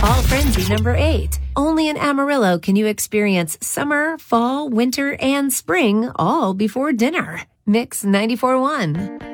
Fall Frenzy number 8. Only in Amarillo can you experience summer, fall, winter, and spring all before dinner. Mix 94.1.